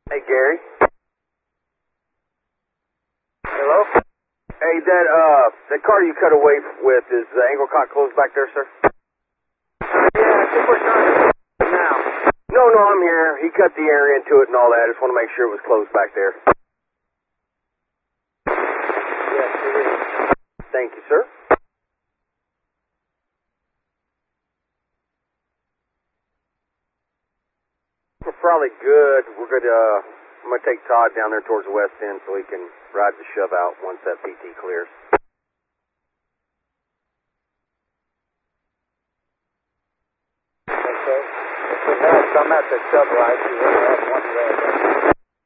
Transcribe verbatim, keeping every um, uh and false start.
Hey, Gary. Hello? Hey, that, uh, that car you cut away with, is the angle cock closed back there, sir? Yeah, I think we're trying to now. No, no, I'm here. He cut the air into it and all that. I just want to make sure it was closed back there. Yes, it is. Thank you, sir. We're probably good. We're good, uh, I'm going to take Todd down there towards the west end so he can ride the shove out once that P T clears. Okay. If we have some at the sub light, we only have one red.